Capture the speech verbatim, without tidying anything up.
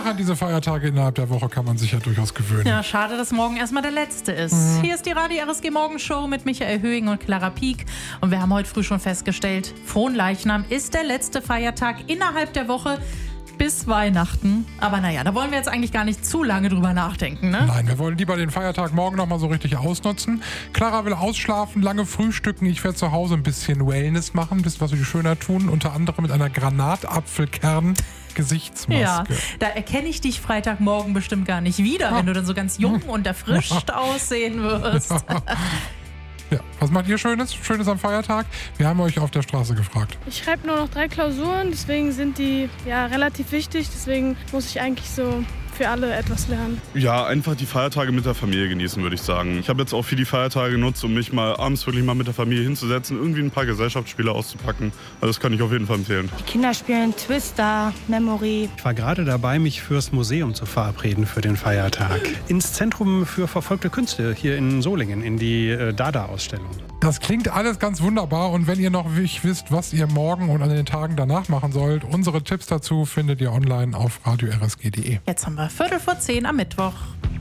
an diese Feiertage innerhalb der Woche kann man sich ja durchaus gewöhnen. Ja, schade, dass morgen erstmal der letzte ist. Mhm. Hier ist die Radio R S G Morgenshow mit Michael Höhing und Clara Pieck. Und wir haben heute früh schon festgestellt, Fronleichnam ist der letzte Feiertag innerhalb der Woche bis Weihnachten. Aber naja, da wollen wir jetzt eigentlich gar nicht zu lange drüber nachdenken, ne? Nein, wir wollen lieber den Feiertag morgen nochmal so richtig ausnutzen. Clara will ausschlafen, lange frühstücken. Ich werde zu Hause ein bisschen Wellness machen, ein bisschen was für die Schönheit tun. Unter anderem mit einer Granatapfelkern-Gesichtsmaske. Ja, da erkenne ich dich Freitagmorgen bestimmt gar nicht wieder, Ah. wenn du dann so ganz jung und erfrischt aussehen wirst. Ja, was macht ihr Schönes? Schönes am Feiertag? Wir haben euch auf der Straße gefragt. Ich schreibe nur noch drei Klausuren, deswegen sind die ja relativ wichtig. Deswegen muss ich eigentlich so für alle etwas lernen. Ja, einfach die Feiertage mit der Familie genießen, würde ich sagen. Ich habe jetzt auch viel die Feiertage genutzt, um mich mal abends wirklich mal mit der Familie hinzusetzen, irgendwie ein paar Gesellschaftsspiele auszupacken. Also das kann ich auf jeden Fall empfehlen. Die Kinder spielen Twister, Memory. Ich war gerade dabei, mich fürs Museum zu verabreden für den Feiertag. Ins Zentrum für verfolgte Künste hier in Solingen, in die äh, Dada-Ausstellung. Das klingt alles ganz wunderbar und wenn ihr noch nicht wisst, was ihr morgen und an den Tagen danach machen sollt, unsere Tipps dazu findet ihr online auf radio r s g punkt d e. Jetzt haben wir Viertel vor zehn am Mittwoch.